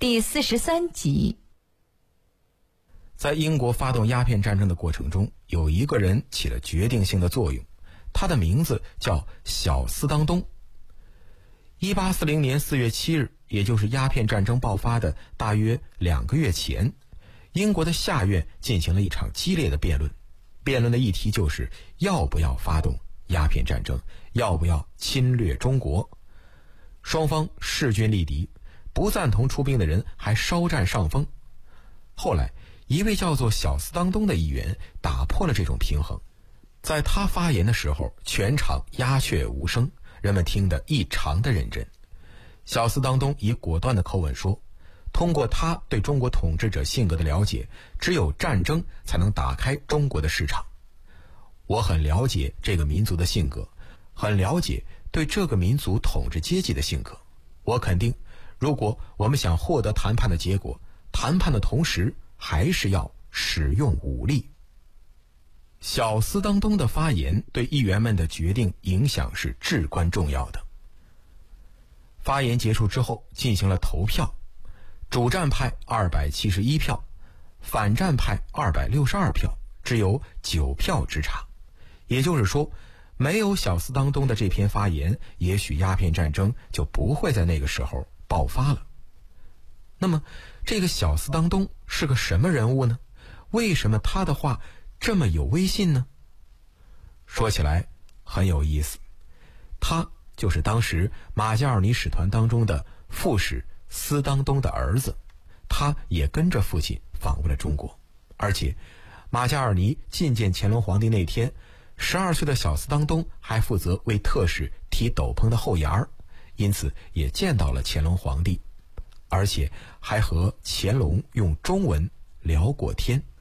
第43集。 在英国发动鸦片战争的过程中，有一个人起了决定性的作用，他的名字叫小斯当东。1840年4月7日，也就是鸦片战争爆发的大约2个月前，英国的下院进行了一场激烈的辩论，辩论的议题就是要不要发动鸦片战争，要不要侵略中国。双方势均力敌，不赞同出兵的人还稍占上风。后来一位叫做小斯当东的议员打破了这种平衡，在他发言的时候，全场鸦雀无声，人们听得异常的认真。小斯当东以果断的口吻说，通过他对中国统治者性格的了解，只有战争才能打开中国的市场。我很了解这个民族的性格，很了解对这个民族统治阶级的性格。我肯定，如果我们想获得谈判的结果，谈判的同时还是要使用武力。小斯当东的发言对议员们的决定影响是至关重要的。发言结束之后，进行了投票，主战派271票，反战派262票，只有9票之差。也就是说，没有小斯当东的这篇发言，也许鸦片战争就不会在那个时候爆发了。那么这个小斯当东是个什么人物呢？为什么他的话这么有威信呢？说起来很有意思，他就是当时马加尔尼使团当中的副使斯当东的儿子，他也跟着父亲访问了中国。而且马加尔尼觐见乾隆皇帝那天，12岁的小斯当东还负责为特使提斗篷的后沿儿，因此也见到了乾隆皇帝，而且还和乾隆用中文聊过天。